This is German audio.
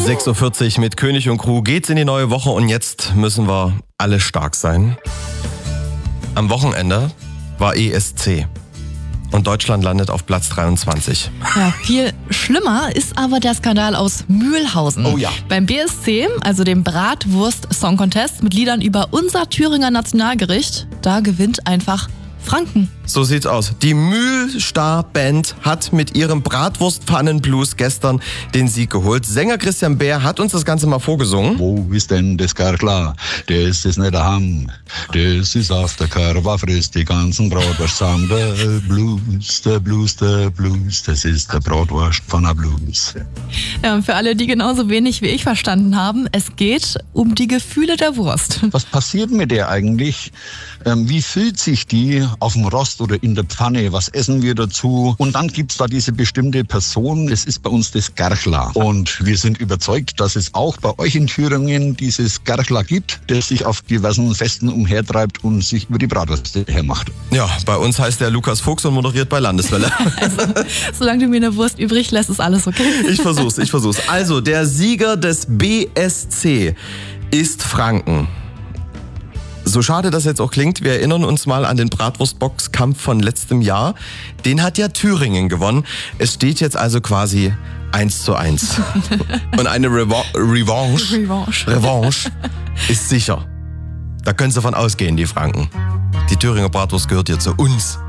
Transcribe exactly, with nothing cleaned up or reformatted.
sechs Uhr vierzig mit König und Crew geht's in die neue Woche und jetzt müssen wir alle stark sein. Am Wochenende war E S C und Deutschland landet auf Platz dreiundzwanzig. Ja, viel schlimmer ist aber der Skandal aus Mühlhausen. Oh ja. Beim B S C, also dem Bratwurst Song Contest mit Liedern über unser Thüringer Nationalgericht, da gewinnt einfach Franken. So sieht's aus. Die Mühlstar-Band hat mit ihrem Bratwurstpfannenblues gestern den Sieg geholt. Sänger Christian Bär hat uns das Ganze mal vorgesungen. Wo ist denn das gar klar? Das ist nicht daheim. Das ist auf der Körper, frisst die ganzen Bratwurst zusammen. Der Blues, der Blues, der Blues, das ist der Bratwurst von der Blues. Ja, und für alle, die genauso wenig wie ich verstanden haben, es geht um die Gefühle der Wurst. Was passiert mit der eigentlich? Ähm, wie fühlt sich die auf dem Rost oder in der Pfanne? Was essen wir dazu? Und dann gibt's da diese bestimmte Person, das ist bei uns das Garchla. Und wir sind überzeugt, dass es auch bei euch in Thüringen dieses Garchla gibt, das sich auf diversen Festen umhertreibt und sich über die Bratwurst hermacht. Ja, bei uns heißt der Lukas Fuchs und moderiert bei Landeswelle. Also, solange du mir eine Wurst übrig lässt, ist alles okay. Ich versuch's, ich versuch's. Also, der Sieger des B S C ist Franken. So schade das jetzt auch klingt, wir erinnern uns mal an den Bratwurstboxkampf von letztem Jahr. Den hat ja Thüringen gewonnen. Es steht jetzt also quasi eins zu eins. Und eine Revo- Revanche, Revanche. Revanche ist sicher. Da können Sie von ausgehen, die Franken. Die Thüringer Bratwurst gehört hier zu uns.